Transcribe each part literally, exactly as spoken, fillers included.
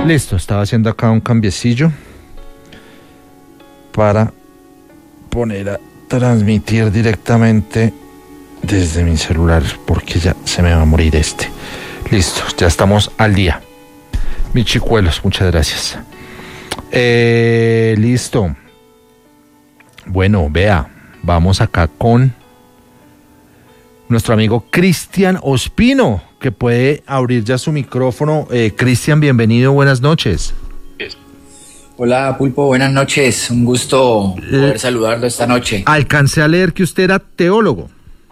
Listo, estaba haciendo acá un cambiecillo para poner a transmitir directamente desde mi celular, porque ya se me va a morir este. Listo, ya estamos al día. Mis chicuelos, muchas gracias. Eh, listo. Bueno, vea, vamos acá con nuestro amigo Cristian Ospino, que puede abrir ya su micrófono. Eh, Cristian, bienvenido, buenas noches. Hola Pulpo, buenas noches, un gusto poder eh, saludarlo esta noche. Alcancé a leer que usted era teólogo.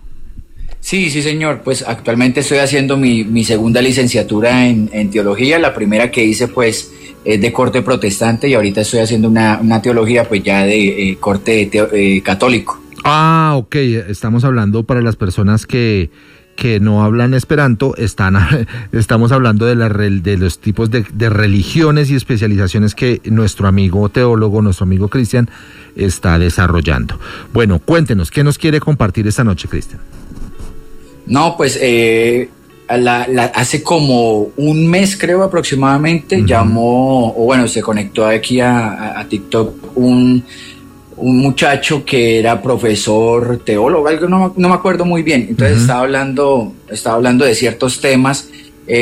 Sí, sí señor, pues actualmente estoy haciendo mi, mi segunda licenciatura en, en teología. La primera que hice pues es de corte protestante y ahorita estoy haciendo una, una teología pues ya de eh, corte teo, eh, católico. Ah, ok, estamos hablando para las personas que, que no hablan esperanto, están, estamos hablando de, la, de los tipos de, de religiones y especializaciones que nuestro amigo teólogo, nuestro amigo Cristian, está desarrollando. Bueno, cuéntenos, ¿qué nos quiere compartir esta noche, Cristian? No, pues eh, la, la, hace como un mes creo aproximadamente, uh-huh. llamó, o bueno, se conectó aquí a, a, a TikTok un... un muchacho que era profesor, teólogo, algo no, no me acuerdo muy bien. Entonces uh-huh. estaba hablando, estaba hablando de ciertos temas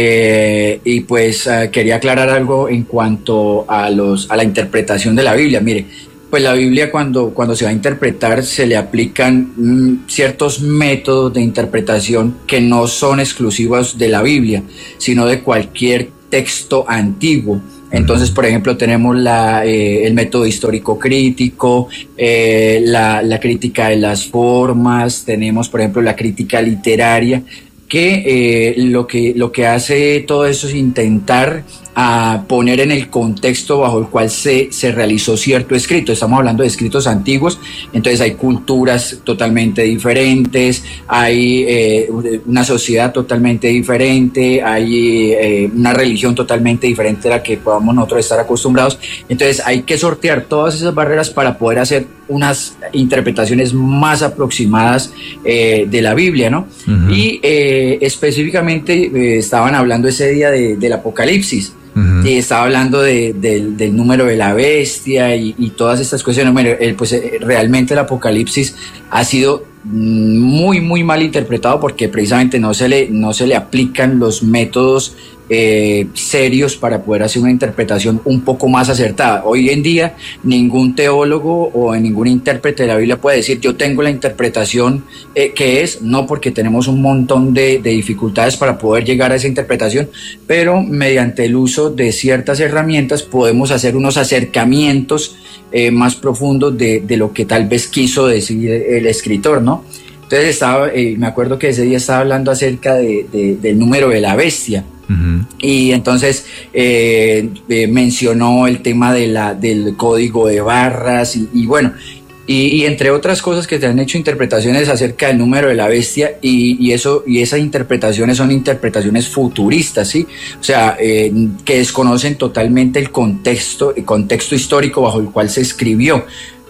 eh, y pues uh, quería aclarar algo en cuanto a los a la interpretación de la Biblia. Mire, pues la Biblia cuando, cuando se va a interpretar se le aplican mm, ciertos métodos de interpretación que no son exclusivos de la Biblia, sino de cualquier texto antiguo. Entonces, por ejemplo, tenemos la, eh, el método histórico crítico, eh, la, la crítica de las formas, tenemos, por ejemplo, la crítica literaria, que, eh, lo que lo que hace todo eso es intentar a poner en el contexto bajo el cual se, se realizó cierto escrito. Estamos hablando de escritos antiguos, entonces hay culturas totalmente diferentes, hay eh, una sociedad totalmente diferente, hay eh, una religión totalmente diferente a la que podamos nosotros estar acostumbrados. Entonces hay que sortear todas esas barreras para poder hacer unas interpretaciones más aproximadas eh, de la Biblia, ¿no? Uh-huh. Y eh, específicamente eh, estaban hablando ese día de, del Apocalipsis. Uh-huh. Y estaba hablando de, de, del número de la bestia y, y todas estas cuestiones. Bueno, el, pues realmente el Apocalipsis ha sido muy, muy mal interpretado porque precisamente no se le, no se le aplican los métodos eh, serios para poder hacer una interpretación un poco más acertada. Hoy en día ningún teólogo o ningún intérprete de la Biblia puede decir yo tengo la interpretación eh, que es, no, porque tenemos un montón de, de dificultades para poder llegar a esa interpretación, pero mediante el uso de ciertas herramientas podemos hacer unos acercamientos eh, más profundos de, de lo que tal vez quiso decir el escritor, ¿no? Entonces estaba, eh, me acuerdo que ese día estaba hablando acerca de, de, del número de la bestia. Uh-huh. Y entonces eh, eh, mencionó el tema de la, del código de barras y, y bueno, y, y entre otras cosas que se han hecho interpretaciones acerca del número de la bestia y, y eso y esas interpretaciones son interpretaciones futuristas, ¿sí? O sea, eh, que desconocen totalmente el contexto, el contexto histórico bajo el cual se escribió.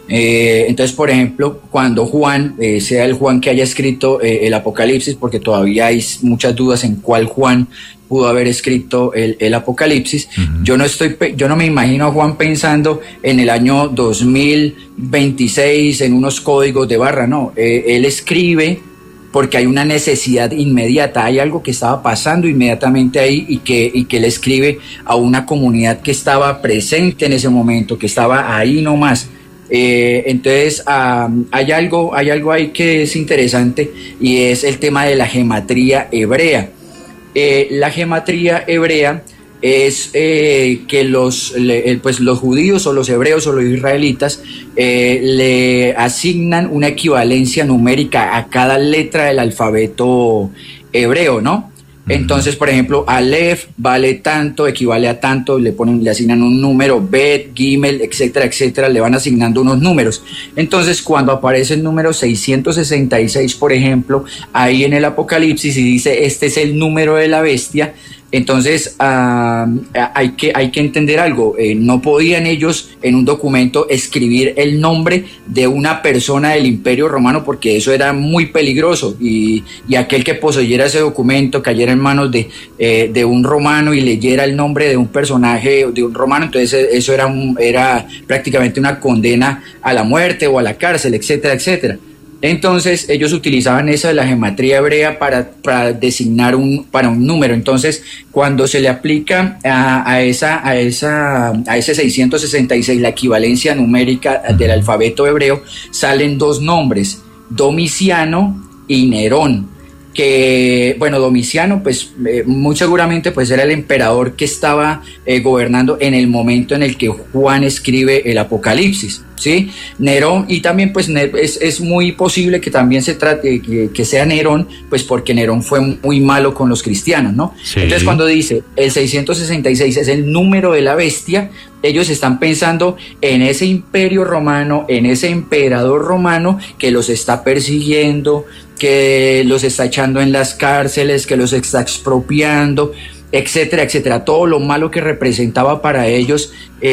Eh, entonces, por ejemplo, cuando Juan, eh, sea el Juan que haya escrito eh, el Apocalipsis, porque todavía hay muchas dudas en cuál Juan pudo haber escrito el, el Apocalipsis, uh-huh. yo no estoy, yo no me imagino a Juan pensando en el año dos mil veintiséis en unos códigos de barra, no, eh, él escribe porque hay una necesidad inmediata, hay algo que estaba pasando inmediatamente ahí y que, y que él escribe a una comunidad que estaba presente en ese momento, que estaba ahí nomás. Eh, entonces um, hay algo hay algo ahí que es interesante y es el tema de la gematría hebrea. Eh, la gematría hebrea es eh, que los, le, pues los judíos o los hebreos o los israelitas eh, le asignan una equivalencia numérica a cada letra del alfabeto hebreo, ¿no? Entonces, por ejemplo, Aleph vale tanto, equivale a tanto, le ponen, le asignan un número, Bet, Gimel, etcétera, etcétera, le van asignando unos números. Entonces, cuando aparece el número seiscientos sesenta y seis, por ejemplo, ahí en el Apocalipsis y dice, este es el número de la bestia, Entonces uh, hay, que, hay que entender algo, eh, no podían ellos en un documento escribir el nombre de una persona del Imperio Romano porque eso era muy peligroso y, y aquel que poseyera ese documento cayera en manos de, eh, de un romano y leyera el nombre de un personaje de un romano, entonces eso era, un, era prácticamente una condena a la muerte o a la cárcel, etcétera, etcétera. Entonces ellos utilizaban esa de la gematría hebrea para, para designar un, para un número. Entonces cuando se le aplica a, a, esa, a, esa, a ese seiscientos sesenta y seis la equivalencia numérica del alfabeto hebreo, salen dos nombres, Domiciano y Nerón. Que, bueno, Domiciano, pues eh, muy seguramente pues era el emperador que estaba eh, gobernando en el momento en el que Juan escribe el Apocalipsis, ¿sí? Nerón, y también pues es, es muy posible que también se trate, que, que sea Nerón, pues porque Nerón fue muy malo con los cristianos, ¿no? Sí. Entonces cuando dice el seiscientos sesenta y seis es el número de la bestia, ellos están pensando en ese imperio romano, en ese emperador romano que los está persiguiendo, que los está echando en las cárceles, que los está expropiando, etcétera, etcétera. Todo lo malo que representaba para ellos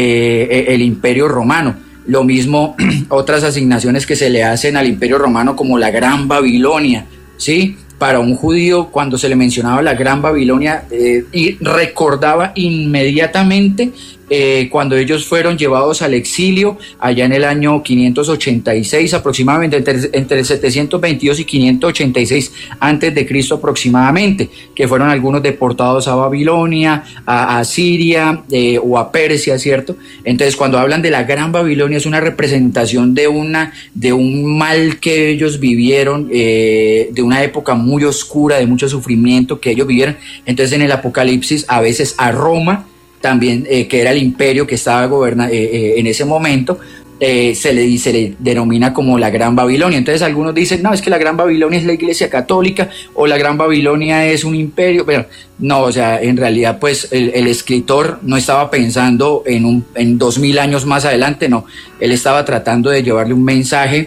eh, el imperio romano. Lo mismo otras asignaciones que se le hacen al imperio romano como la Gran Babilonia, ¿sí? Para un judío, cuando se le mencionaba la Gran Babilonia, eh, y recordaba inmediatamente eh, cuando ellos fueron llevados al exilio allá en el año quinientos ochenta y seis aproximadamente, entre, entre setecientos veintidós y quinientos ochenta y seis antes de Cristo aproximadamente, que fueron algunos deportados a Babilonia, a, a Siria eh, o a Persia, ¿cierto? Entonces cuando hablan de la Gran Babilonia es una representación de, una, de un mal que ellos vivieron, eh, de una época muy oscura, de mucho sufrimiento que ellos vivieron. Entonces en el Apocalipsis a veces a Roma también, eh, que era el imperio que estaba gobernando eh, eh, en ese momento, eh, se, le, se le denomina como la Gran Babilonia. Entonces algunos dicen, no, es que la Gran Babilonia es la Iglesia Católica o la Gran Babilonia es un imperio, pero no, o sea, en realidad pues el, el escritor no estaba pensando en, un, en dos mil años más adelante, no, él estaba tratando de llevarle un mensaje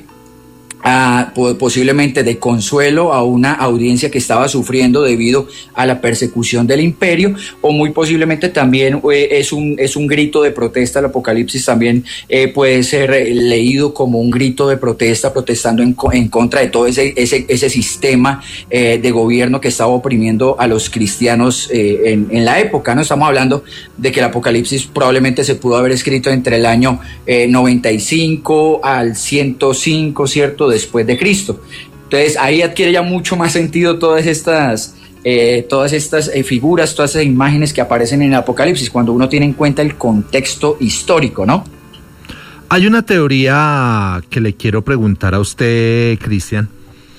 a, posiblemente de consuelo a una audiencia que estaba sufriendo debido a la persecución del imperio, o muy posiblemente también eh, es, un, es un grito de protesta. El Apocalipsis también eh, puede ser leído como un grito de protesta, protestando en, en contra de todo ese, ese, ese sistema eh, de gobierno que estaba oprimiendo a los cristianos eh, en, en la época, ¿no? Estamos hablando de que el Apocalipsis probablemente se pudo haber escrito entre el año eh, noventa y cinco al ciento cinco, ¿cierto?, después de Cristo. Entonces ahí adquiere ya mucho más sentido todas estas, eh, todas estas eh, figuras, todas esas imágenes que aparecen en el Apocalipsis, cuando uno tiene en cuenta el contexto histórico, ¿no? Hay una teoría que le quiero preguntar a usted, Cristian.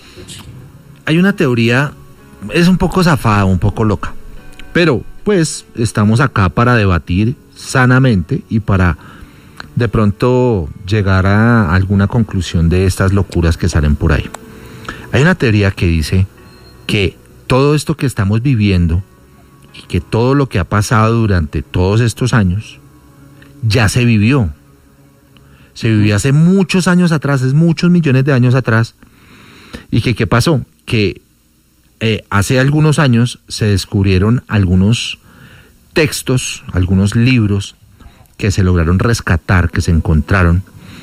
Hay una teoría, es un poco zafada, un poco loca, pero pues estamos acá para debatir sanamente y para de pronto llegar a alguna conclusión de estas locuras que salen por ahí. Hay una teoría que dice que todo esto que estamos viviendo y que todo lo que ha pasado durante todos estos años ya se vivió. Se vivió hace muchos años atrás, es muchos millones de años atrás. ¿Y que qué pasó? Que eh, hace algunos años se descubrieron algunos textos, algunos libros que se lograron rescatar, que se encontraron,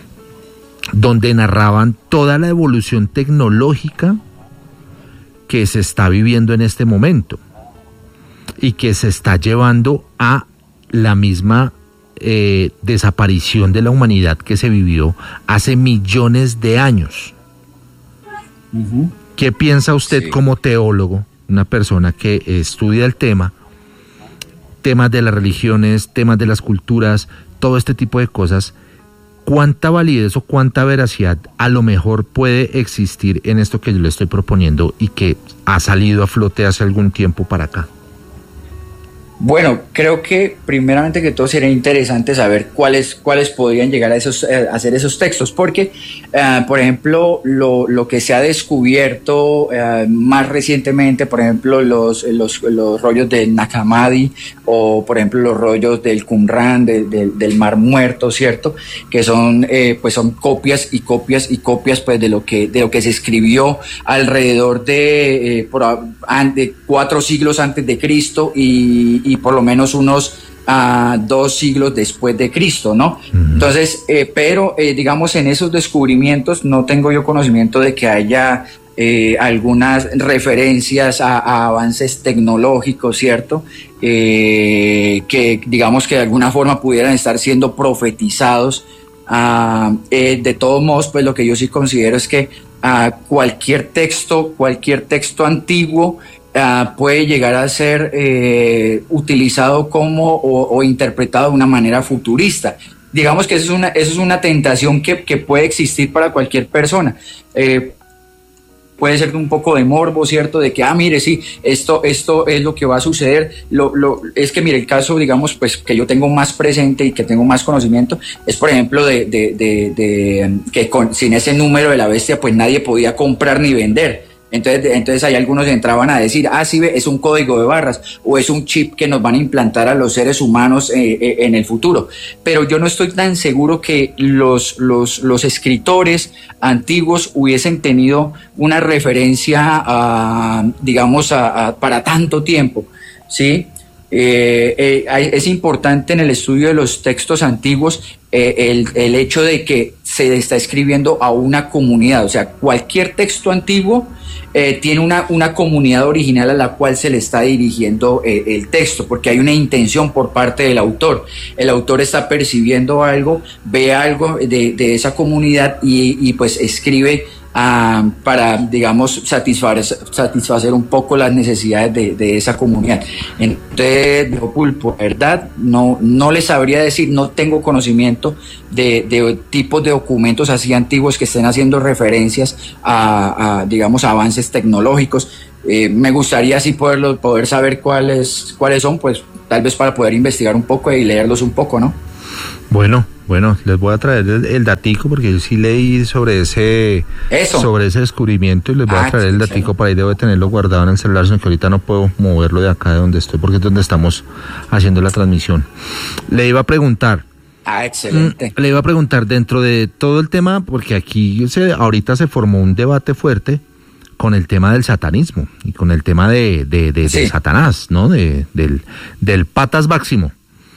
donde narraban toda la evolución tecnológica que se está viviendo en este momento y que se está llevando a la misma eh, desaparición de la humanidad que se vivió hace millones de años. Uh-huh. ¿Qué piensa usted sí. como teólogo, una persona que estudia el tema, temas de las religiones, temas de las culturas, todo este tipo de cosas? ¿Cuánta validez o cuánta veracidad a lo mejor puede existir en esto que yo le estoy proponiendo y que ha salido a flote hace algún tiempo para acá? Bueno, creo que primeramente que todo sería interesante saber cuáles, cuáles podrían llegar a, esos, a hacer esos textos, porque, uh, por ejemplo, lo, lo que se ha descubierto uh, más recientemente, por ejemplo, los, los, los rollos de Nag Hammadi o por ejemplo los rollos del Qumran, de, de, del Mar Muerto, ¿cierto? Que son, eh, pues son copias y copias y copias pues de lo que, de lo que se escribió alrededor de, eh, por, de cuatro siglos antes de Cristo y, y por lo menos unos a dos siglos después de Cristo, ¿no? Uh-huh. Entonces, eh, pero eh, digamos en esos descubrimientos no tengo yo conocimiento de que haya eh, algunas referencias a, a avances tecnológicos, ¿cierto? Eh, que digamos que de alguna forma pudieran estar siendo profetizados. Uh, eh, de todos modos, pues lo que yo sí considero es que uh, cualquier texto, cualquier texto antiguo Uh, puede llegar a ser eh, utilizado como o, o interpretado de una manera futurista. Digamos que eso es una, eso es una tentación que, que puede existir para cualquier persona. Eh, puede ser un poco de morbo, ¿cierto? De que, ah, mire, sí, esto, esto es lo que va a suceder. Lo, lo, es que, mire, el caso, digamos, pues que yo tengo más presente y que tengo más conocimiento, es, por ejemplo, de, de, de, de que con, sin ese número de la bestia, pues nadie podía comprar ni vender. Entonces, entonces ahí algunos entraban a decir, ah, sí, es un código de barras o es un chip que nos van a implantar a los seres humanos eh, eh, en el futuro. Pero yo no estoy tan seguro que los, los, los escritores antiguos hubiesen tenido una referencia, a, digamos, a, a, para tanto tiempo, ¿sí? Eh, eh, es importante en el estudio de los textos antiguos eh, el, el hecho de que se está escribiendo a una comunidad, o sea, cualquier texto antiguo eh, tiene una, una comunidad original a la cual se le está dirigiendo eh, el texto, porque hay una intención por parte del autor. El autor está percibiendo algo, ve algo de, de esa comunidad y, y pues escribe Uh, para, digamos, satisfacer, satisfacer un poco las necesidades de, de esa comunidad. Entonces, de Pulpo, verdad, no, no les sabría decir, no tengo conocimiento de, de tipos de documentos así antiguos que estén haciendo referencias a, a digamos, a avances tecnológicos. Eh, me gustaría así poderlo, poder saber cuáles, cuáles son, pues tal vez para poder investigar un poco y leerlos un poco, ¿no? Bueno, bueno, les voy a traer el, el datico porque yo sí leí sobre ese Eso. sobre ese descubrimiento y les voy ah, a traer el datico sí. Para ahí debo de tenerlo guardado en el celular, sino que ahorita no puedo moverlo de acá de donde estoy porque es donde estamos haciendo la transmisión. Le iba a preguntar. Ah, excelente. Le iba a preguntar dentro de todo el tema, porque aquí se, ahorita se formó un debate fuerte con el tema del satanismo y con el tema de, de, de, sí. de Satanás, ¿no? De, del, del patas máximo.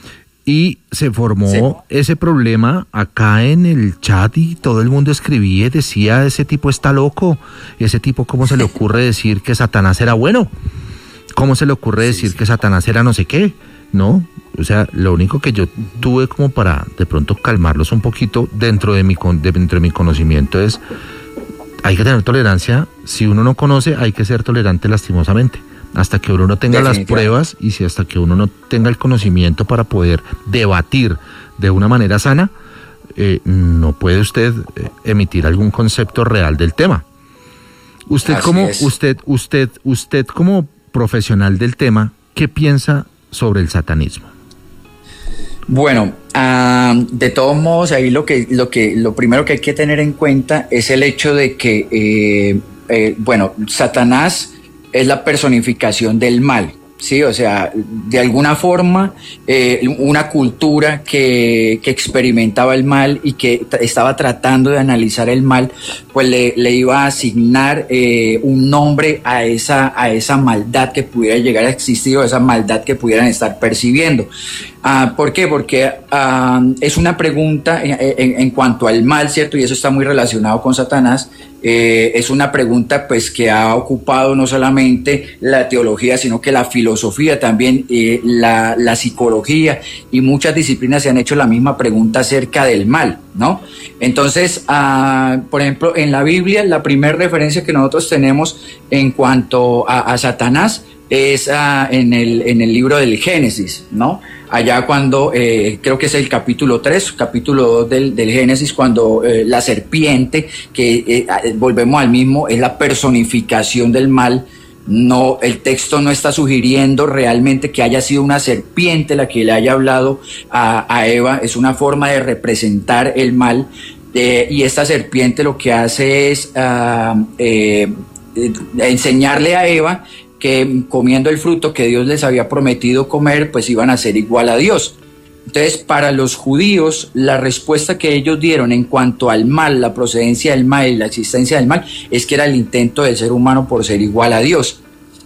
Y se formó sí. ese problema acá en el chat y todo el mundo escribía y decía, ese tipo está loco, ese tipo cómo se le ocurre decir que Satanás era bueno, cómo se le ocurre decir sí, sí. que Satanás era no sé qué, ¿no? O sea, lo único que yo tuve como para de pronto calmarlos un poquito dentro de mi, dentro de mi conocimiento es, hay que tener tolerancia, si uno no conoce hay que ser tolerante lastimosamente. Hasta que uno no tenga las pruebas y si hasta que uno no tenga el conocimiento para poder debatir de una manera sana, eh, no puede usted emitir algún concepto real del tema. Usted Así como es. usted usted usted como profesional del tema, ¿qué piensa sobre el satanismo? Bueno, uh, de todos modos ahí lo que lo que lo primero que hay que tener en cuenta es el hecho de que eh, eh, bueno, Satanás es la personificación del mal, ¿sí? O sea, de alguna forma, eh, una cultura que, que experimentaba el mal y que t- estaba tratando de analizar el mal, pues le, le iba a asignar eh, un nombre a esa, a esa maldad que pudiera llegar a existir o esa maldad que pudieran estar percibiendo. Uh, ¿Por qué? Porque uh, es una pregunta en, en, en cuanto al mal, ¿cierto? Y eso está muy relacionado con Satanás. Eh, es una pregunta pues que ha ocupado no solamente la teología, sino que la filosofía también, eh, la, la psicología y muchas disciplinas se han hecho la misma pregunta acerca del mal, ¿no? Entonces, uh, por ejemplo, en la Biblia, la primera referencia que nosotros tenemos en cuanto a, a Satanás es uh, en, el, en el libro del Génesis, ¿no? Allá cuando, eh, creo que es el capítulo tres, capítulo dos del, del Génesis, cuando eh, la serpiente, que eh, volvemos al mismo, es la personificación del mal. No, el texto no está sugiriendo realmente que haya sido una serpiente la que le haya hablado a, a Eva, es una forma de representar el mal, eh, y esta serpiente lo que hace es uh, eh, enseñarle a Eva que comiendo el fruto que Dios les había prometido comer, pues iban a ser igual a Dios. Entonces, para los judíos, la respuesta que ellos dieron en cuanto al mal, la procedencia del mal y la existencia del mal, es que era el intento del ser humano por ser igual a Dios.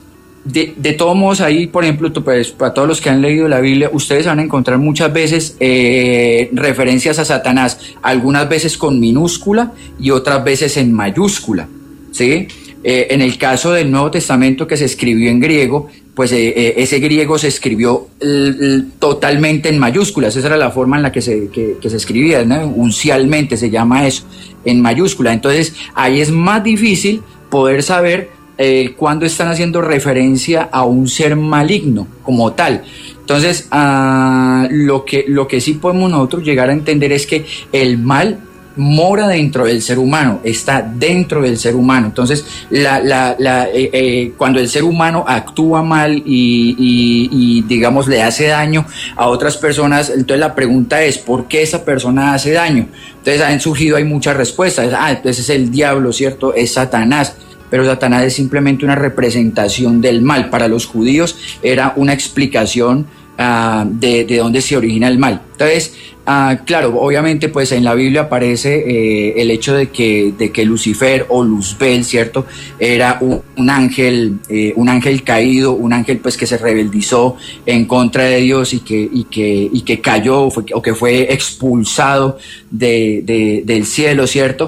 De, de todos modos, ahí, por ejemplo, pues, para todos los que han leído la Biblia, ustedes van a encontrar muchas veces eh, referencias a Satanás, algunas veces con minúscula y otras veces en mayúscula, ¿sí? Eh, en el caso del Nuevo Testamento, que se escribió en griego, pues eh, eh, ese griego se escribió l, l, totalmente en mayúsculas. Esa era la forma en la que se, que, que se escribía, ¿no? Uncialmente se llama eso, en mayúscula. Entonces ahí es más difícil poder saber eh, cuándo están haciendo referencia a un ser maligno como tal. Entonces uh, lo que, lo que sí podemos nosotros llegar a entender es que el mal mora dentro del ser humano, está dentro del ser humano. Entonces, la, la, la, eh, eh, cuando el ser humano actúa mal y, y, y, digamos, le hace daño a otras personas, entonces la pregunta es, ¿por qué esa persona hace daño? Entonces, han surgido, hay muchas respuestas. Ah, entonces es el diablo, ¿cierto? Es Satanás. Pero Satanás es simplemente una representación del mal. Para los judíos era una explicación uh, de, de dónde se origina el mal. Entonces, Ah, claro, obviamente pues en la Biblia aparece eh, el hecho de que, de que Lucifer o Luzbel, ¿cierto? Era un, un ángel, eh, un ángel caído, un ángel pues que se rebeldizó en contra de Dios y que, y que, y que cayó fue, o que fue expulsado de, de, del cielo, ¿cierto?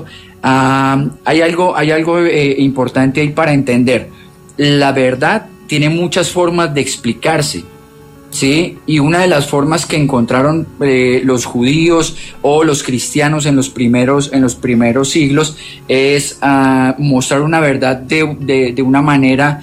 Ah, hay algo, hay algo eh, importante ahí para entender. La verdad tiene muchas formas de explicarse. Sí, y una de las formas que encontraron eh, los judíos o los cristianos en los primeros, en los primeros siglos es uh, mostrar una verdad de, de, de una manera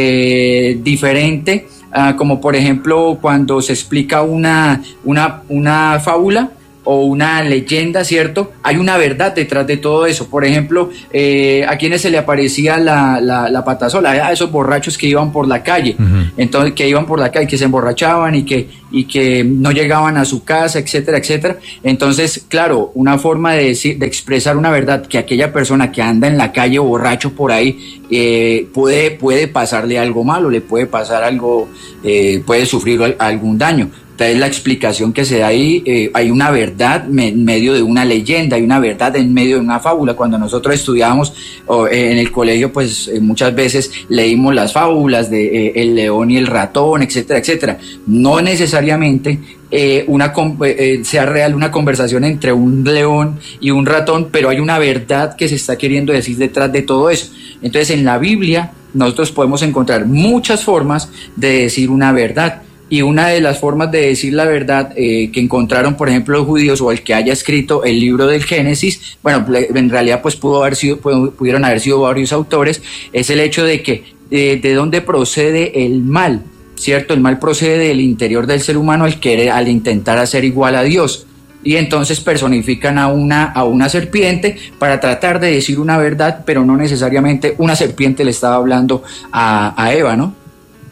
eh, diferente, uh, como por ejemplo cuando se explica una, una, una fábula o una leyenda, ¿cierto? Hay una verdad detrás de todo eso. Por ejemplo, eh, a quienes se le aparecía la, la, la patasola, a esos borrachos que iban por la calle, uh-huh. entonces que iban por la calle, que se emborrachaban y que, y que no llegaban a su casa, etcétera, etcétera. Entonces, claro, una forma de, decir, de expresar una verdad, que aquella persona que anda en la calle borracho por ahí, eh, puede, puede pasarle algo malo, le puede pasar algo, eh, puede sufrir algún daño. Entonces la explicación que se da ahí, eh, hay una verdad en medio de una leyenda, hay una verdad en medio de una fábula. Cuando nosotros estudiábamos oh, eh, en el colegio, pues eh, muchas veces leímos las fábulas de eh, el león y el ratón, etcétera, etcétera. No necesariamente eh, una, eh, sea real una conversación entre un león y un ratón, pero hay una verdad que se está queriendo decir detrás de todo eso. Entonces en la Biblia nosotros podemos encontrar muchas formas de decir una verdad. Y una de las formas de decir la verdad eh, que encontraron, por ejemplo, los judíos o el que haya escrito el libro del Génesis, bueno, en realidad pues pudo haber sido, pudieron haber sido varios autores, es el hecho de que eh, de dónde procede el mal, ¿cierto? El mal procede del interior del ser humano al querer, al intentar hacer igual a Dios. Y entonces personifican a una, a una serpiente para tratar de decir una verdad, pero no necesariamente una serpiente le estaba hablando a, a Eva, ¿no?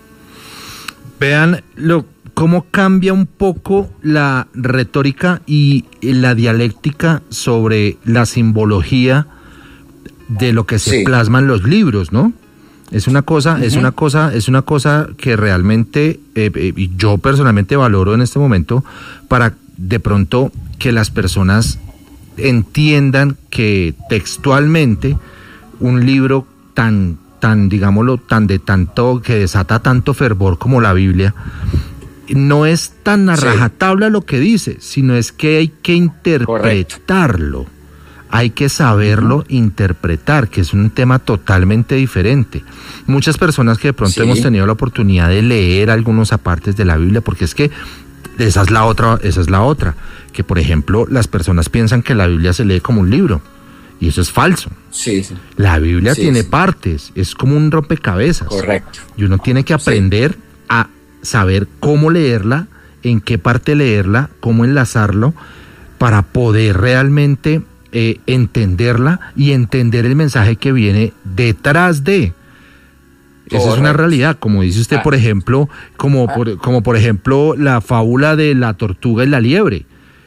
Vean lo, cómo cambia un poco la retórica y la dialéctica sobre la simbología de lo que se sí. plasma en los libros, ¿no? Es una cosa, uh-huh. es una cosa, es una cosa que realmente eh, eh, yo personalmente valoro en este momento para de pronto que las personas entiendan que textualmente un libro tan tan, digámoslo, tan de tanto, que desata tanto fervor como la Biblia, no es tan a sí. rajatabla lo que dice, sino es que hay que interpretarlo, correcto. Hay que saberlo uh-huh. interpretar, que es un tema totalmente diferente. Muchas personas que de pronto sí. hemos tenido la oportunidad de leer algunos apartes de la Biblia, porque es que esa es la otra, esa es la otra, que por ejemplo las personas piensan que la Biblia se lee como un libro. Y eso es falso. Sí, sí. La Biblia sí, tiene sí. partes, es como un rompecabezas. Correcto. Y uno tiene que aprender sí. a saber cómo leerla, en qué parte leerla, cómo enlazarlo, para poder realmente eh, entenderla y entender el mensaje que viene detrás de. Esa Correcto. Es una realidad, como dice usted, ah. por ejemplo, como, ah. por, como por ejemplo la fábula de la tortuga y la liebre.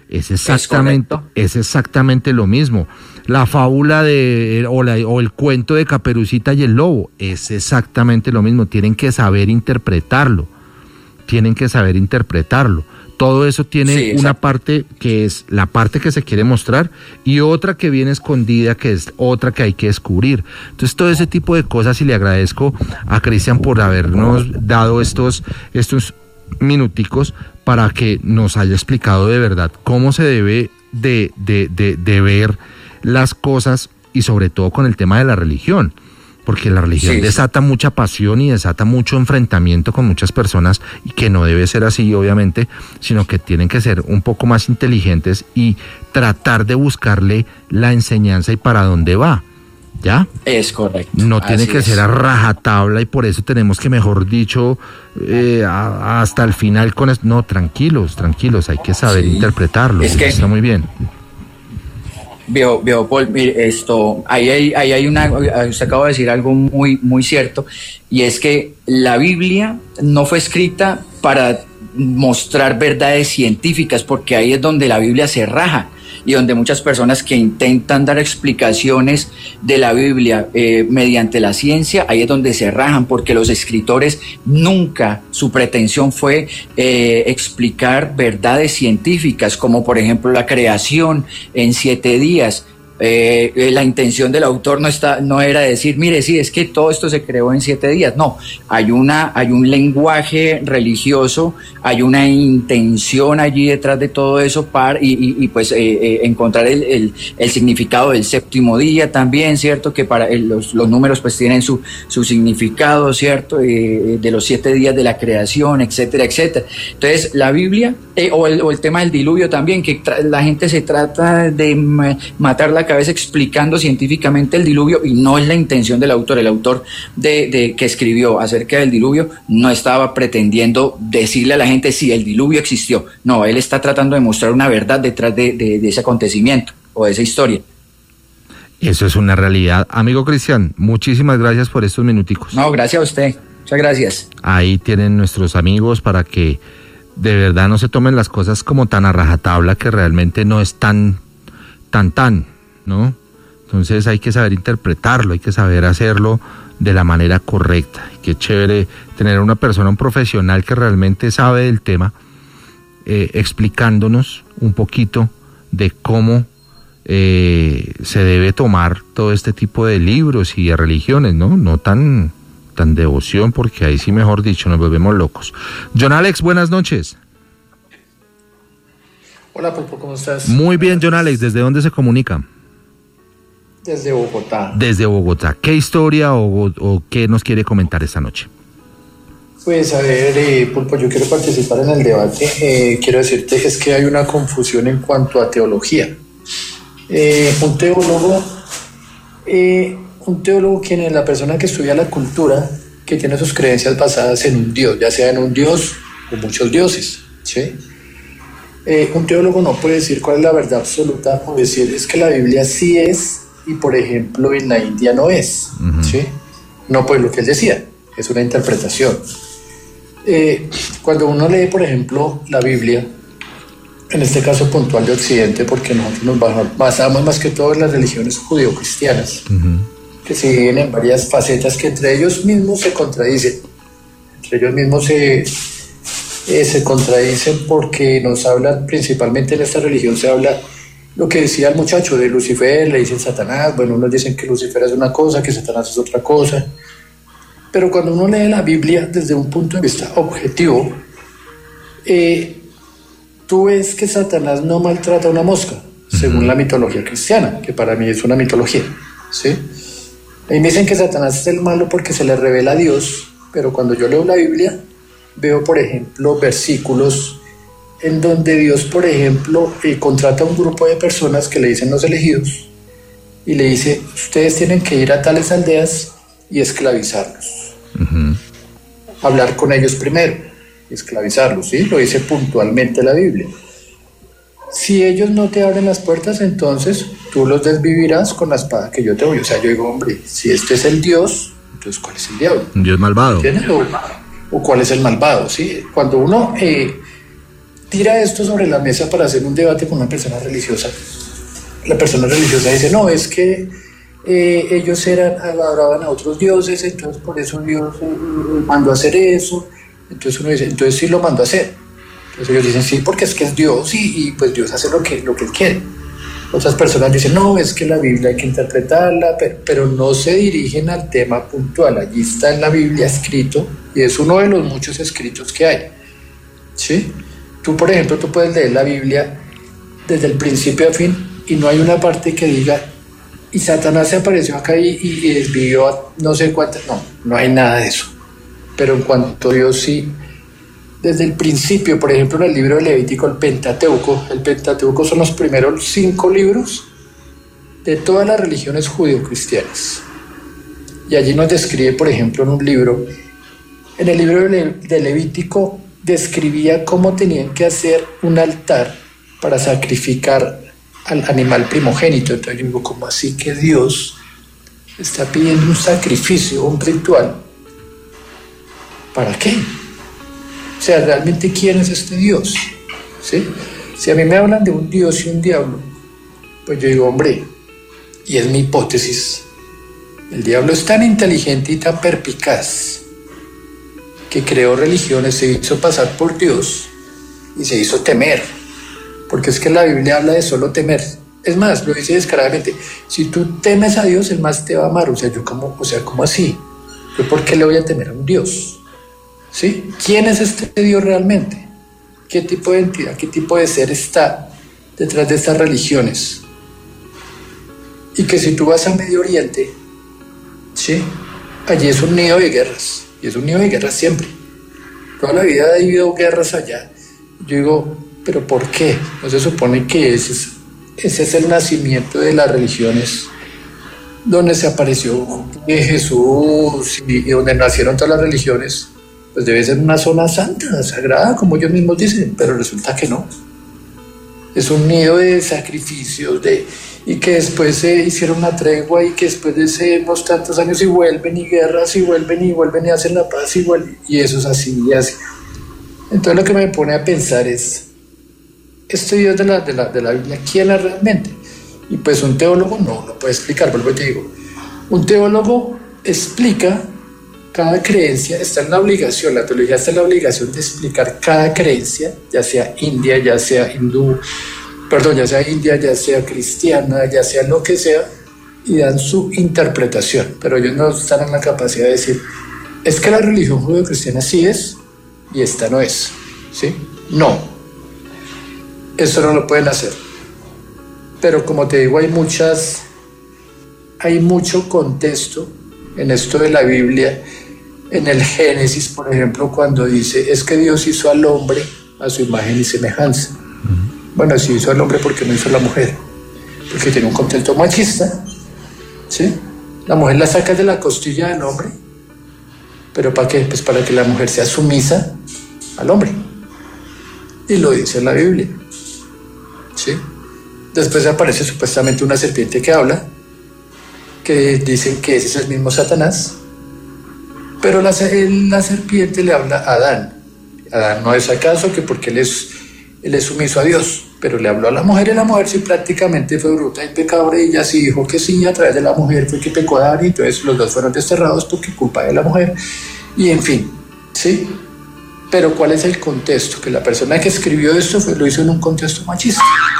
Es exactamente, es, es exactamente lo mismo. La fábula de o, la, o el cuento de Caperucita y el lobo es exactamente lo mismo. Tienen que saber interpretarlo. Tienen que saber interpretarlo. Todo eso tiene sí, una parte que es la parte que se quiere mostrar y otra que viene escondida, que es otra que hay que descubrir. Entonces, todo ese tipo de cosas, y le agradezco a Cristian por habernos dado estos, estos minuticos para que nos haya explicado de verdad cómo se debe de, de, de, de ver las cosas, y sobre todo con el tema de la religión. Porque la religión sí, desata sí. mucha pasión y desata mucho enfrentamiento con muchas personas, y que no debe ser así, obviamente, sino que tienen que ser un poco más inteligentes y tratar de buscarle la enseñanza y para dónde va, ¿ya? Es correcto. No tiene así que es. ser a rajatabla, y por eso tenemos que, mejor dicho, eh, a, hasta el final con esto. No, tranquilos, tranquilos, hay que saber sí. interpretarlo, es que está muy bien. Viejo, viejo Paul, mire, esto, ahí hay, ahí hay una, usted acaba de decir algo muy, muy cierto, y es que la Biblia no fue escrita para mostrar verdades científicas, porque ahí es donde la Biblia se raja, y donde muchas personas que intentan dar explicaciones de la Biblia eh, mediante la ciencia, ahí es donde se rajan, porque los escritores nunca, su pretensión fue eh, explicar verdades científicas, como por ejemplo la creación en siete días. Eh, la intención del autor no está, no era decir, mire, sí, es que todo esto se creó en siete días. No, hay una, hay un lenguaje religioso, hay una intención allí detrás de todo eso para y, y, y pues eh, eh, encontrar el, el, el significado del séptimo día también, cierto, que para eh, los, los números pues tienen su, su significado, cierto, eh, de los siete días de la creación, etcétera, etcétera. Entonces la Biblia eh, o, el, o el tema del diluvio también, que tra- la gente se trata de ma- matar la cabeza explicando científicamente el diluvio, y no es la intención del autor. El autor de, de que escribió acerca del diluvio no estaba pretendiendo decirle a la gente si el diluvio existió. No, él está tratando de mostrar una verdad detrás de, de, de ese acontecimiento o de esa historia. Eso es una realidad. Amigo Cristian, muchísimas gracias por estos minuticos. No, gracias a usted. Muchas gracias. Ahí tienen nuestros amigos para que de verdad no se tomen las cosas como tan a rajatabla, que realmente no es tan, tan, tan, ¿no? Entonces hay que saber interpretarlo, hay que saber hacerlo de la manera correcta. Qué chévere tener una persona, un profesional que realmente sabe del tema, eh, explicándonos un poquito de cómo eh, se debe tomar todo este tipo de libros y de religiones, ¿no? No tan, tan devoción, porque ahí sí, mejor dicho, nos volvemos locos. John Alex, buenas noches. Hola, Pulpo, ¿cómo estás? Muy bien, John Alex, ¿desde dónde se comunica? Desde Bogotá. Desde Bogotá. ¿Qué historia o, o qué nos quiere comentar esta noche? Pues a ver, eh, Pulpo, yo quiero participar en el debate. Eh, quiero decirte que es que hay una confusión en cuanto a teología. Eh, un teólogo, eh, un teólogo quien es la persona que estudia la cultura, que tiene sus creencias basadas en un dios, ya sea en un dios o muchos dioses, ¿sí? Eh, un teólogo no puede decir cuál es la verdad absoluta o decir es que la Biblia sí es y por ejemplo en la India no es, uh-huh. ¿sí? No, pues lo que él decía, es una interpretación. Eh, cuando uno lee, por ejemplo, la Biblia, en este caso puntual de Occidente, porque nosotros nos basamos más que todo en las religiones judío-cristianas, uh-huh. que se dividen en varias facetas que entre ellos mismos se contradicen, entre ellos mismos se, eh, se contradicen porque nos hablan, principalmente en esta religión se habla lo que decía el muchacho de Lucifer, le dicen Satanás, bueno, unos dicen que Lucifer es una cosa, que Satanás es otra cosa, pero cuando uno lee la Biblia desde un punto de vista objetivo, eh, tú ves que Satanás no maltrata a una mosca, según uh-huh. la mitología cristiana, que para mí es una mitología, ¿sí? Y me dicen que Satanás es el malo porque se le revela a Dios, pero cuando yo leo la Biblia, veo, por ejemplo, versículos en donde Dios, por ejemplo, eh, contrata a un grupo de personas que le dicen los elegidos y le dice, ustedes tienen que ir a tales aldeas y esclavizarlos. Uh-huh. Hablar con ellos primero, esclavizarlos, ¿sí? Lo dice puntualmente la Biblia. Si ellos no te abren las puertas, entonces tú los desvivirás con la espada que yo te doy. O sea, yo digo, hombre, si este es el Dios, entonces ¿cuál es el diablo? Un Dios malvado. ¿Entiendes? O, o cuál es el malvado, ¿sí? Cuando uno... Eh, tira esto sobre la mesa para hacer un debate con una persona religiosa. La persona religiosa dice, no, es que eh, ellos eran, adoraban a otros dioses, entonces por eso Dios eh, mandó a hacer eso. Entonces uno dice, entonces sí lo mandó a hacer. Entonces ellos dicen, sí, porque es que es Dios y, y pues Dios hace lo que, lo que Él quiere. Otras personas dicen, no, es que la Biblia hay que interpretarla, pero, pero no se dirigen al tema puntual. Allí está en la Biblia escrito, y es uno de los muchos escritos que hay. ¿Sí? Tú, por ejemplo, tú puedes leer la Biblia desde el principio a fin, y no hay una parte que diga, y Satanás se apareció acá y, y, y desvivió a no sé cuántas. No, no hay nada de eso. Pero en cuanto a Dios sí, desde el principio, por ejemplo, en el libro de Levítico, el Pentateuco, el Pentateuco son los primeros cinco libros de todas las religiones judeocristianas. Y allí nos describe, por ejemplo, en un libro, en el libro de, Le, de Levítico, describía cómo tenían que hacer un altar para sacrificar al animal primogénito. Entonces yo digo, ¿cómo así que Dios está pidiendo un sacrificio, un ritual? ¿Para qué? O sea, ¿realmente quién es este Dios? ¿Sí? Si a mí me hablan de un Dios y un diablo, pues yo digo, hombre, y es mi hipótesis, el diablo es tan inteligente y tan perspicaz que creó religiones, se hizo pasar por Dios y se hizo temer, porque es que la Biblia habla de solo temer. Es más, lo dice descaradamente, si tú temes a Dios, Él más te va a amar. O sea, yo como, o sea, ¿cómo así? ¿Yo por qué le voy a temer a un Dios? ¿Sí? ¿Quién es este Dios realmente? ¿Qué tipo de entidad, qué tipo de ser está detrás de estas religiones? Y que si tú vas a Medio Oriente, ¿sí? Allí es un nido de guerras, y es un nido de guerras siempre. Toda la vida ha habido guerras allá. Yo digo, ¿pero por qué? ¿No se supone que ese es, ese es el nacimiento de las religiones, donde se apareció Jesús y, y donde nacieron todas las religiones? Pues debe ser una zona santa, sagrada, como ellos mismos dicen, pero resulta que no. Es un nido de sacrificios, de, y que después se hicieron una tregua y que después de ese, unos tantos años y vuelven y guerras y vuelven y vuelven y hacen la paz y vuelven, y eso es así y así. Entonces lo que me pone a pensar es, este Dios de la, de la, de la Biblia, ¿quién es realmente? Y pues un teólogo no lo puede explicar, vuelvo y te digo, un teólogo explica cada creencia, está en la obligación, la teología está en la obligación de explicar cada creencia, ya sea india, ya sea hindú, perdón, ya sea india, ya sea cristiana, ya sea lo que sea, y dan su interpretación, pero ellos no están en la capacidad de decir, es que la religión judeocristiana sí es, y esta no es, ¿sí? No, eso no lo pueden hacer. Pero como te digo, hay muchas, hay mucho contexto en esto de la Biblia. En el Génesis, por ejemplo, cuando dice, es que Dios hizo al hombre a su imagen y semejanza. Uh-huh. Bueno, si hizo al hombre, ¿por qué no hizo a la mujer? Porque tiene un contexto machista, ¿sí? La mujer la saca de la costilla del hombre, ¿pero para qué? Pues para que la mujer sea sumisa al hombre. Y lo dice la Biblia, ¿sí? Después aparece supuestamente una serpiente que habla, que dicen que ese es el mismo Satanás, pero la, la serpiente le habla a Adán. Adán no es acaso que porque él es, él es sumiso a Dios, pero le habló a la mujer, y la mujer sí prácticamente fue bruta y pecadora, y ella sí dijo que sí, a través de la mujer fue que pecó Adán, y entonces los dos fueron desterrados porque culpa de la mujer, y en fin, ¿sí? Pero ¿cuál es el contexto? Que la persona que escribió esto fue, lo hizo en un contexto machista.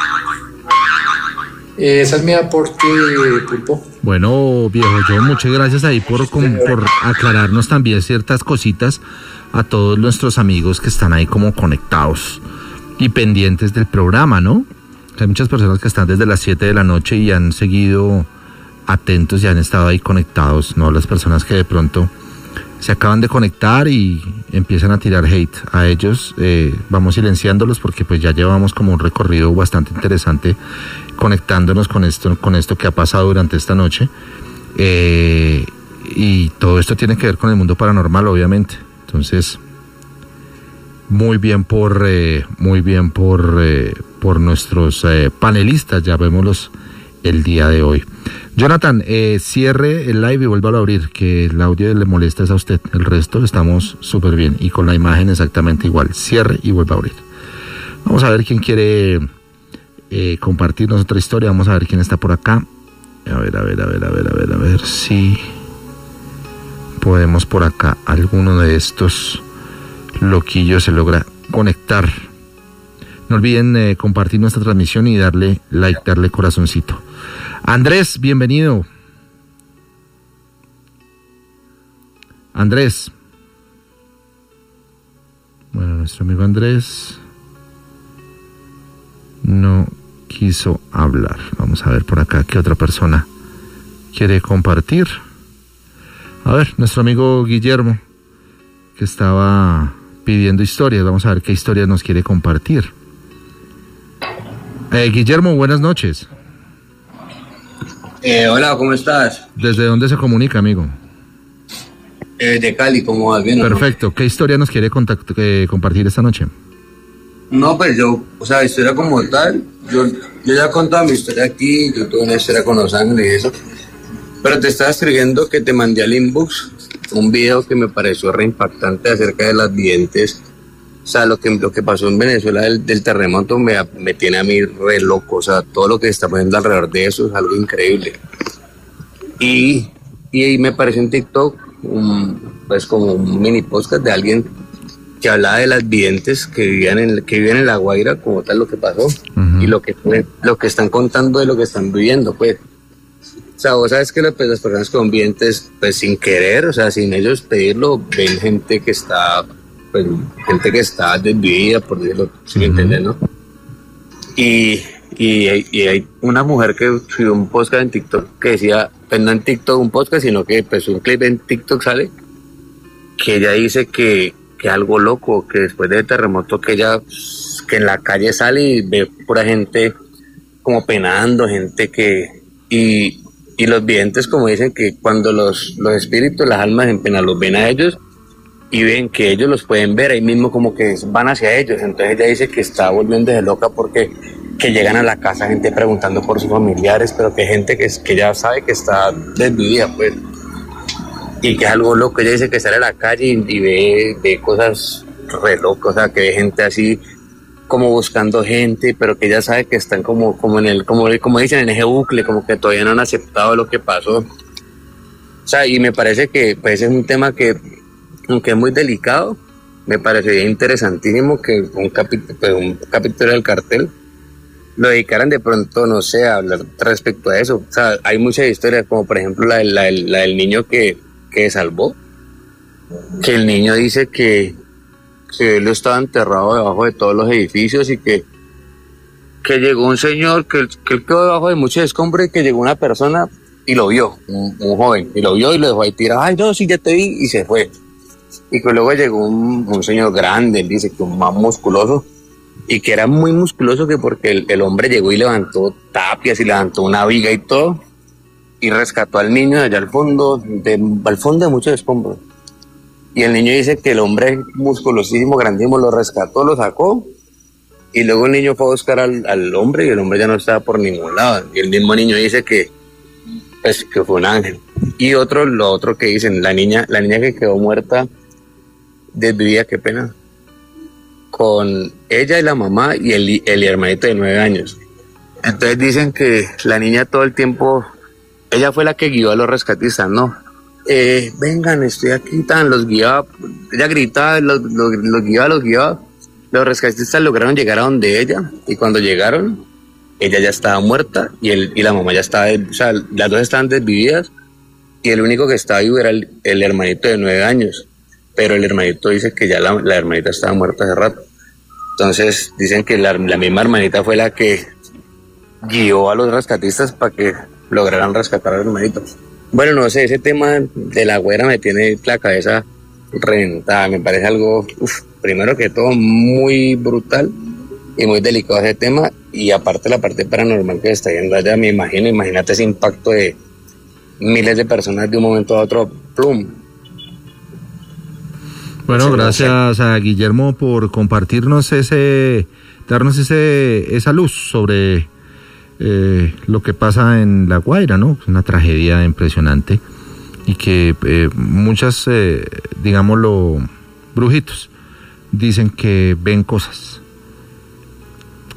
Esa es mi aporte, Pulpo. Bueno, viejo John, muchas gracias ahí por, con, por aclararnos también ciertas cositas a todos nuestros amigos que están ahí como conectados y pendientes del programa, ¿no? Hay muchas personas que están desde las siete de la noche y han seguido atentos y han estado ahí conectados, ¿no? Las personas que de pronto se acaban de conectar y empiezan a tirar hate a ellos, eh, vamos silenciándolos porque pues ya llevamos como un recorrido bastante interesante conectándonos con esto, con esto que ha pasado durante esta noche, eh, y todo esto tiene que ver con el mundo paranormal, obviamente. Entonces, muy bien por eh, muy bien por eh, por nuestros eh, panelistas, llamémoslos el día de hoy. Jonathan, eh, cierre el live y vuelva a abrir, que el audio le molesta es a usted, el resto estamos súper bien y con la imagen exactamente igual. Cierre y vuelva a abrir. Vamos a ver quién quiere eh, compartirnos otra historia. Vamos a ver quién está por acá. A ver, a ver, a ver, a ver, a ver, a ver si podemos por acá. Alguno de estos loquillos se logra conectar. No olviden eh, compartir nuestra transmisión y darle like, darle corazoncito. Andrés, bienvenido. Andrés. Bueno, nuestro amigo Andrés no quiso hablar. Vamos a ver por acá qué otra persona quiere compartir. A ver, nuestro amigo Guillermo, que estaba pidiendo historias. Vamos a ver qué historias nos quiere compartir. Eh, Guillermo, buenas noches. Eh, hola, ¿cómo estás? ¿Desde dónde se comunica, amigo? Eh, de Cali, ¿cómo vas? ¿Bien? Perfecto. ¿No? ¿Qué historia nos quiere contact- eh, compartir esta noche? No, pues yo, o sea, historia como tal, yo, yo ya he contado mi historia aquí, yo tuve una historia con Los Ángeles y eso, pero te estaba escribiendo que te mandé al inbox un video que me pareció re impactante acerca de las videntes. O sea, lo que, lo que pasó en Venezuela del, del terremoto me, me tiene a mí re loco. O sea, todo lo que está pasando alrededor de eso es algo increíble. Y, y me pareció en TikTok, un, pues como un mini podcast de alguien que hablaba de las videntes que vivían en, que vivían en La Guaira, como tal lo que pasó, uh-huh. y lo que, lo que están contando de lo que están viviendo, pues. O sea, vos sabes que las, pues, las personas con videntes, pues sin querer, o sea, sin ellos pedirlo, ven gente que está... Pues, gente que está desvivida, por decirlo, si me entiendes, ¿no? Y, y, y hay una mujer que subió un podcast en TikTok que decía, pues no en TikTok un podcast, sino que pues un clip en TikTok sale, que ella dice que, que algo loco, que después del terremoto que ella, que en la calle sale y ve pura gente como penando, gente que... Y, y los videntes como dicen que cuando los, los espíritus, las almas en pena los ven a ellos, y ven que ellos los pueden ver ahí mismo, como que van hacia ellos. Entonces ella dice que está volviéndose loca porque que llegan a la casa gente preguntando por sus familiares, pero que gente que, que ya sabe que está desvivida, pues, y que es algo loco. Ella dice que sale a la calle y, y ve, ve cosas re locas, o sea, que ve gente así como buscando gente, pero que ella sabe que están como, como en el, como, como dicen, en ese bucle, como que todavía no han aceptado lo que pasó. O sea, y me parece que pues es un tema que, aunque es muy delicado, me parecería interesantísimo que un capítulo, pues un capítulo del cartel lo dedicaran de pronto, no sé, a hablar respecto a eso. O sea, hay muchas historias, como por ejemplo la, la, la del niño que, que salvó, que el niño dice que, que él estaba enterrado debajo de todos los edificios y que, que llegó un señor, que, que él quedó debajo de muchos escombros y que llegó una persona y lo vio, un, un joven, y lo vio y lo dejó ahí tirado. Ay, no, sí, ya te vi, y se fue. Y que luego llegó un, un señor grande, él dice que un más musculoso, y que era muy musculoso, que porque el, el hombre llegó y levantó tapias y levantó una viga y todo, y rescató al niño de allá al fondo, de, al fondo de muchos escombros. Y el niño dice que el hombre musculosísimo, grandísimo, lo rescató, lo sacó, y luego el niño fue a buscar al, al hombre, y el hombre ya no estaba por ningún lado. Y el mismo niño dice que, pues, que fue un ángel. Y otro, lo otro que dicen, la niña, la niña que quedó muerta, desvivía, qué pena, con ella y la mamá y el, el hermanito de nueve años. Entonces dicen que la niña todo el tiempo, ella fue la que guió a los rescatistas, ¿no? Eh, vengan, estoy aquí, tan, los guiaba, ella gritaba, los, los, los guiaba, los guiaba. Los rescatistas lograron llegar a donde ella, y cuando llegaron, ella ya estaba muerta y, el, y la mamá ya estaba, o sea, las dos estaban desvividas, y el único que estaba vivo era el, el hermanito de nueve años. Pero el hermanito dice que ya la, la hermanita estaba muerta hace rato. Entonces dicen que la, la misma hermanita fue la que guió a los rescatistas para que lograran rescatar al hermanito. Bueno, no sé, ese tema de la güera me tiene la cabeza reventada. Me parece algo, uf, primero que todo, muy brutal y muy delicado ese tema. Y aparte la parte paranormal que está viendo allá, me imagino, imagínate ese impacto de miles de personas de un momento a otro, plum. Bueno, gracias a Guillermo por compartirnos ese, darnos ese, esa luz sobre eh, lo que pasa en La Guaira, ¿no? Una tragedia impresionante y que eh, muchas, eh, digámoslo, brujitos dicen que ven cosas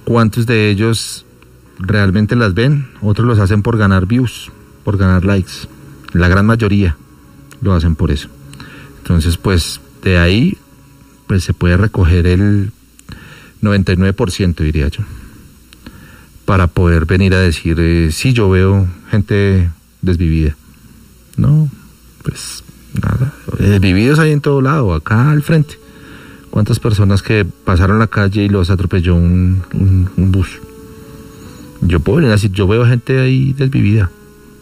¿cuántos de ellos realmente las ven? Otros los hacen por ganar views, por ganar likes. La gran mayoría lo hacen por eso. Entonces, pues, de ahí pues se puede recoger el noventa y nueve por ciento, diría yo, para poder venir a decir, eh, sí, yo veo gente desvivida. No, pues nada, desvividos hay en todo lado, acá al frente. ¿Cuántas personas que pasaron la calle y los atropelló un, un, un bus? Yo puedo venir a decir, yo veo gente ahí desvivida.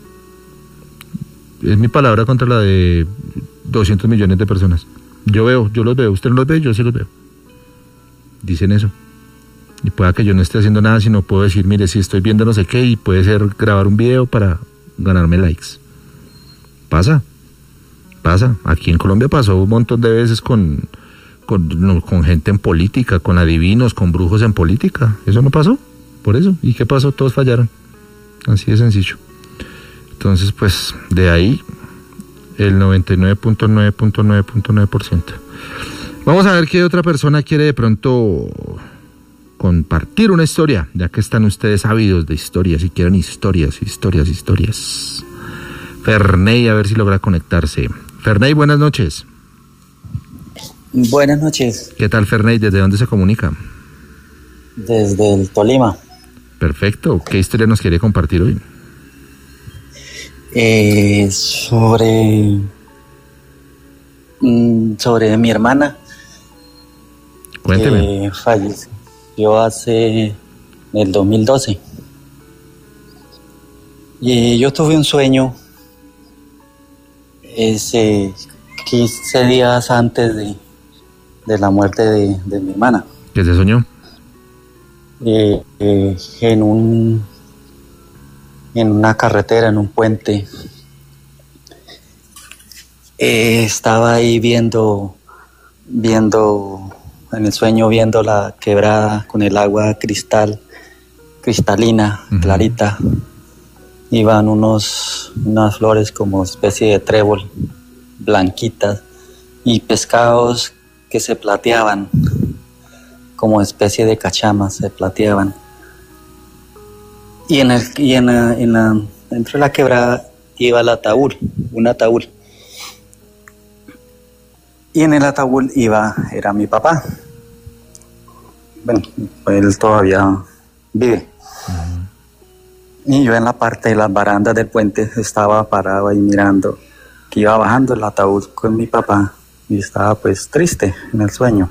Es mi palabra contra la de doscientos millones de personas. Yo veo, yo los veo, usted no los ve, yo sí los veo. Dicen eso. Y pueda que yo no esté haciendo nada, sino puedo decir, mire, si estoy viendo no sé qué, y puede ser grabar un video para ganarme likes. Pasa, pasa. Aquí en Colombia pasó un montón de veces con, con, no, con gente en política, con adivinos, con brujos en política. Eso no pasó, por eso. ¿Y qué pasó? Todos fallaron. Así de sencillo. Entonces, pues, de ahí el noventa y nueve punto nueve punto nueve punto nueve por ciento. Vamos a ver qué otra persona quiere de pronto compartir una historia, ya que están ustedes ávidos de historias y quieren historias, historias, historias. Ferney, a ver si logra conectarse. Ferney, buenas noches. Buenas noches. ¿Qué tal, Ferney? ¿Desde dónde se comunica? Desde el Tolima. Perfecto. ¿Qué historia nos quiere compartir hoy? Eh, sobre mm, sobre mi hermana. Cuénteme. Que falleció hace en el dos mil doce. Y yo tuve un sueño ese quince días antes de, de la muerte de, de mi hermana. ¿Qué se soñó? Eh, eh, en un en una carretera, en un puente. Eh, estaba ahí viendo, viendo, en el sueño viendo la quebrada con el agua cristal, cristalina, uh-huh. clarita. Iban unos, unas flores como especie de trébol, blanquitas, y pescados que se plateaban, como especie de cachamas, se plateaban. Y en el y en la, en la, dentro de la quebrada iba el ataúd, un ataúd. Y en el ataúd iba, era mi papá. Bueno, él todavía vive. Uh-huh. Y yo en la parte de las barandas del puente estaba parado ahí mirando que iba bajando el ataúd con mi papá y estaba pues triste en el sueño.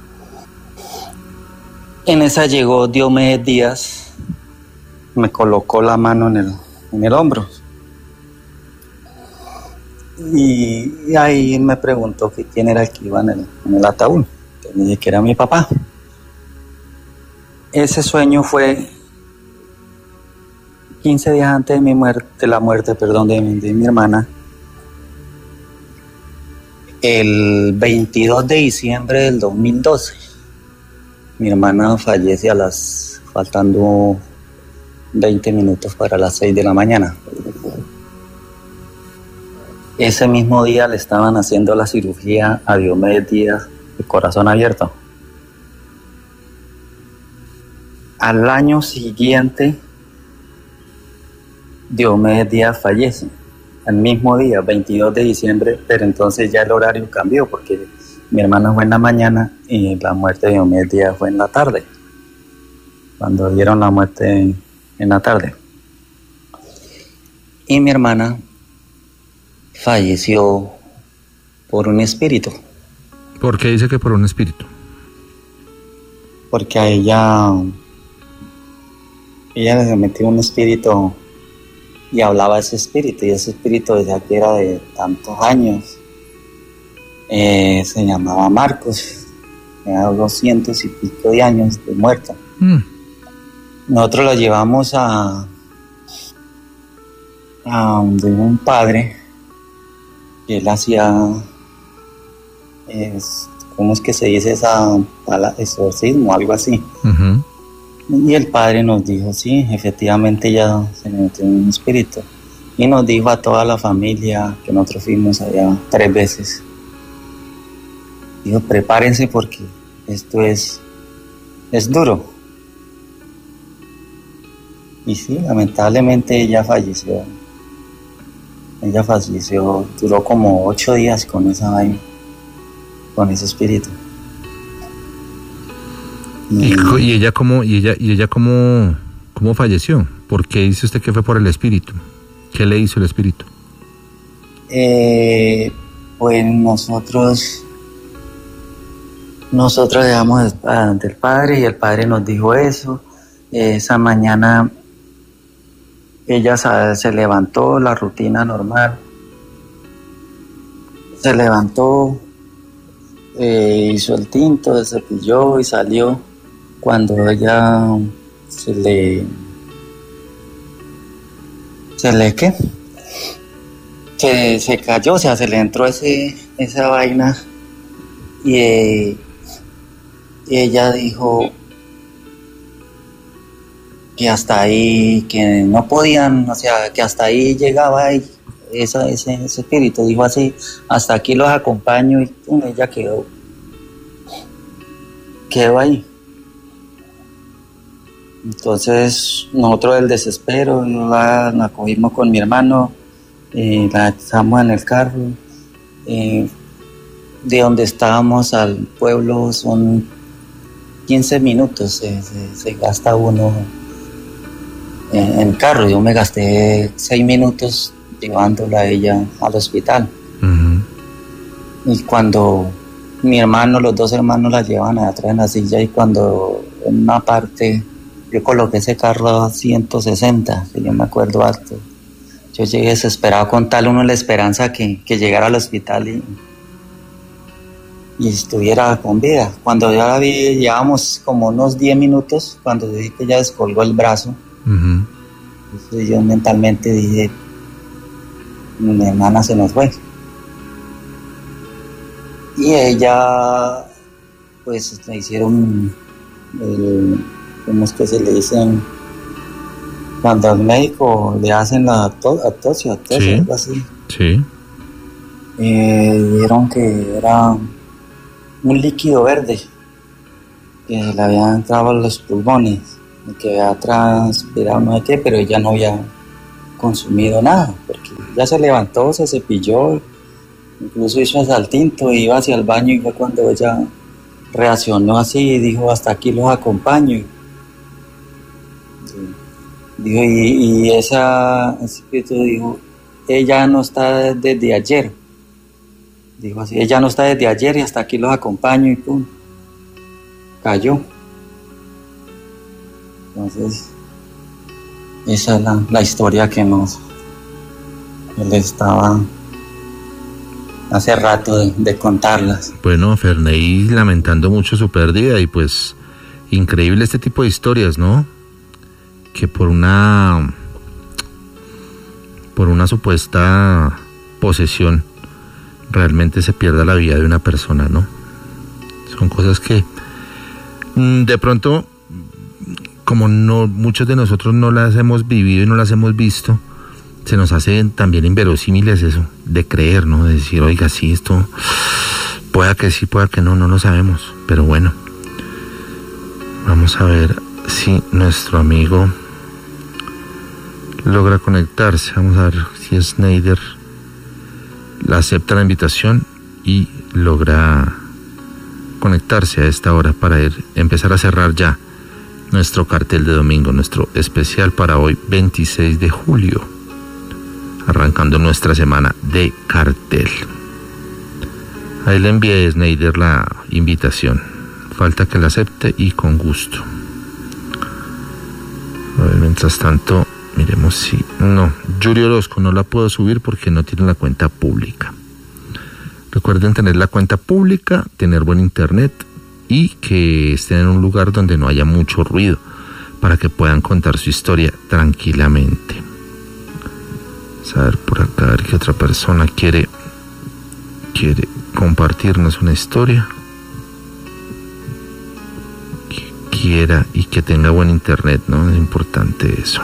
En esa llegó Diomedes Díaz. Me colocó la mano en el, en el hombro. Y, y ahí me preguntó que quién era el que iba en el, en el ataúd. Le dije que era mi papá. Ese sueño fue quince días antes de mi muerte, de la muerte, perdón, de, de mi hermana. El veintidós de diciembre del dos mil doce. Mi hermana fallece a las, faltando veinte minutos para las seis de la mañana. Ese mismo día le estaban haciendo la cirugía a Diomedes Díaz de corazón abierto. Al año siguiente, Diomedes Díaz fallece. El mismo día, veintidós de diciembre, pero entonces ya el horario cambió porque mi hermana fue en la mañana y la muerte de Diomedes Díaz fue en la tarde. Cuando dieron la muerte en la tarde. Y mi hermana falleció por un espíritu. ¿Por qué dice que por un espíritu? Porque a ella ella le metió un espíritu y hablaba ese espíritu, y ese espíritu decía que era de tantos años. Eh, se llamaba Marcos, tenía doscientos y pico de años de muerto. Mm. Nosotros lo llevamos a, a donde un padre que él hacía, es, ¿cómo es que se dice esa palabra? Exorcismo, algo así. Uh-huh. Y el padre nos dijo, sí, efectivamente ya se le metió un espíritu. Y nos dijo a toda la familia que nosotros fuimos allá tres veces. Dijo, prepárense porque esto es, es duro. y sí, lamentablemente ella falleció. Ella falleció, duró como ocho días con esa vaina, con ese espíritu. ¿Y, y ella cómo, y ella, y ella cómo, cómo falleció? ¿Por qué dice usted que fue por el espíritu? ¿Qué le hizo el espíritu? Eh, pues nosotros, nosotros dejamos del padre y el padre nos dijo eso. Esa mañana ella se levantó, la rutina normal. Se levantó, eh, hizo el tinto, se cepilló y salió. Cuando ella se le... ¿Se le qué? Se, se cayó, o sea, se le entró ese, esa vaina y, eh, y ella dijo que hasta ahí, que no podían, o sea, que hasta ahí llegaba ella, esa, ese, ese espíritu, dijo así, hasta aquí los acompaño y pum, ella quedó, quedó ahí. Entonces nosotros del desespero la, la cogimos con mi hermano, eh, la echamos en el carro, eh, de donde estábamos al pueblo son quince minutos, se, se, se gasta uno en, en carro. Yo me gasté seis minutos llevándola a ella al hospital. Uh-huh. Y cuando mi hermano, los dos hermanos la llevan atrás en la silla, y cuando en una parte yo coloqué ese carro a ciento sesenta, que yo me acuerdo alto. Yo llegué desesperado con tal uno la esperanza que, que llegara al hospital y, y estuviera con vida. Cuando ya la vi, llevábamos como unos diez minutos, cuando dije que ella descolgó el brazo. Uh-huh. Entonces yo mentalmente dije, mi hermana se nos fue. Y ella, pues le hicieron el... ¿Cómo es que se le dicen? Cuando al médico le hacen la autopsia, autopsia, sí, algo así. Sí. Eh, dijeron que era un líquido verde que le había entrado a los pulmones, que había transpirado no sé qué, pero ella no había consumido nada, porque ya se levantó, se cepilló, incluso hizo el saltinto, iba hacia el baño y fue cuando ella reaccionó así y dijo, hasta aquí los acompaño. Dijo, y, y esa espíritu dijo, ella no está desde ayer. Dijo así, ella no está desde ayer y hasta aquí los acompaño, y pum, cayó. Entonces, esa es la, la historia que nos él estaba hace rato de, de contarlas. Bueno, Ferney lamentando mucho su pérdida, y pues increíble este tipo de historias, ¿no? Que por una por una supuesta posesión realmente se pierda la vida de una persona, ¿no? Son cosas que de pronto, como no muchos de nosotros no las hemos vivido y no las hemos visto, se nos hace también inverosímiles eso, de creer, ¿no? De decir, oiga, sí, esto pueda que sí, pueda que no, no lo sabemos. Pero bueno, vamos a ver si nuestro amigo logra conectarse. Vamos a ver si Snyder la acepta la invitación y logra conectarse a esta hora para ir, empezar a cerrar ya nuestro cartel de domingo, nuestro especial para hoy veintiséis de julio, arrancando nuestra semana de cartel. Ahí le envié a Snyder la invitación, falta que la acepte y con gusto. A ver, mientras tanto miremos si... No, Yuri Orozco no la puedo subir porque no tiene la cuenta pública. Recuerden tener la cuenta pública, tener buen internet y que estén en un lugar donde no haya mucho ruido para que puedan contar su historia tranquilamente. Vamos a ver por acá, a ver qué otra persona quiere, quiere compartirnos una historia. Que quiera y que tenga buen internet, ¿no? Es importante eso.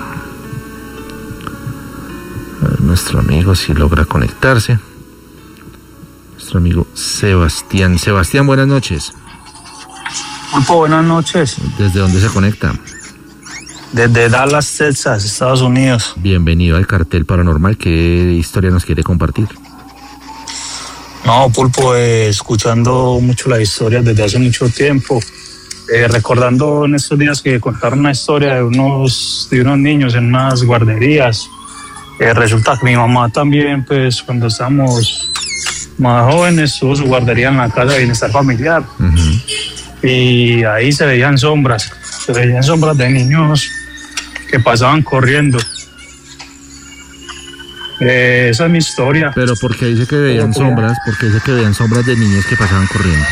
A ver, nuestro amigo si logra conectarse. Nuestro amigo Sebastián. Sebastián, buenas noches. Pulpo, buenas noches. ¿Desde dónde se conecta? desde Dallas, Texas, Estados Unidos. Bienvenido al Cartel Paranormal. ¿Qué historia nos quiere compartir? No, Pulpo, eh, escuchando mucho la historia desde hace mucho tiempo, eh, recordando en estos días que contaron una historia de unos, de unos niños en unas guarderías. Eh, resulta que mi mamá también, pues cuando estábamos más jóvenes, tuvo su guardería en la casa de bienestar familiar. Uh-huh. Y ahí se veían sombras, se veían sombras de niños que pasaban corriendo. Eh, esa es mi historia. Pero ¿por qué dice que veían sombras? ¿Por qué dice que veían sombras de niños que pasaban corriendo?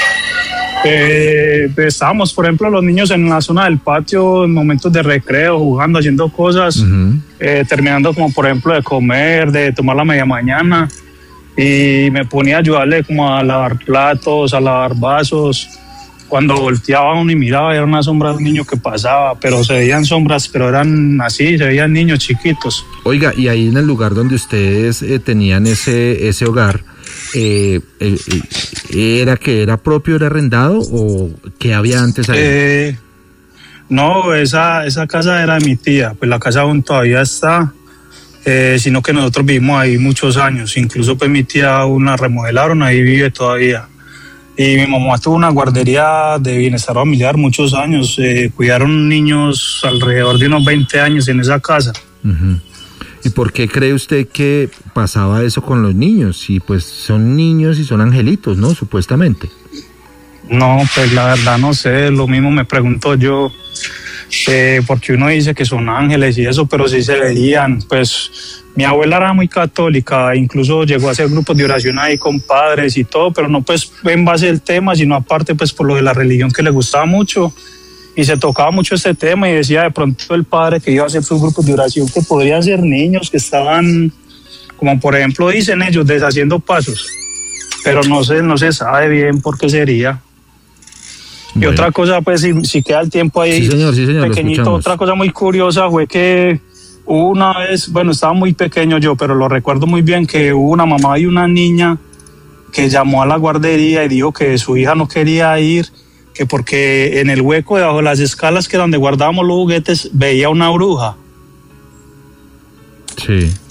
Eh, estábamos, por ejemplo, los niños en la zona del patio en momentos de recreo, jugando, haciendo cosas, uh-huh. eh, terminando como por ejemplo de comer, de tomar la media mañana, y me ponía a ayudarle como a lavar platos, a lavar vasos. Cuando volteaba uno y miraba, era una sombra de un niño que pasaba, pero se veían sombras, pero eran así, se veían niños chiquitos. Oiga, y ahí en el lugar donde ustedes eh, tenían ese, ese hogar, eh, eh, eh, ¿era que era propio, era arrendado o qué había antes ahí? Eh, no, esa, esa casa era de mi tía, pues la casa aún todavía está, eh, sino que nosotros vivimos ahí muchos años, incluso pues mi tía aún la remodelaron, ahí vive todavía. Y mi mamá tuvo una guardería de bienestar familiar muchos años. Eh, cuidaron niños alrededor de unos veinte años en esa casa. Uh-huh. ¿Y por qué cree usted que pasaba eso con los niños? Si pues son niños y son angelitos, ¿no? Supuestamente. No, pues la verdad no sé. Lo mismo me pregunto yo. Eh, porque uno dice que son ángeles y eso, pero sí se veían. Pues mi abuela era muy católica, incluso llegó a hacer grupos de oración ahí con padres y todo, pero no pues en base al tema, sino aparte pues por lo de la religión que le gustaba mucho, y se tocaba mucho este tema y decía de pronto el padre que iba a hacer sus grupos de oración que podrían ser niños que estaban, como por ejemplo dicen ellos, deshaciendo pasos, pero no se, no se sabe bien por qué sería. Y bueno. Otra cosa, pues si, si queda el tiempo ahí, sí, señor, sí, señor, pequeñito, otra cosa muy curiosa fue que hubo una vez, bueno, estaba muy pequeño yo, pero lo recuerdo muy bien, que hubo una mamá y una niña que llamó a la guardería y dijo que su hija no quería ir, que porque en el hueco debajo de las escalas que donde guardábamos los juguetes veía una bruja. Sí.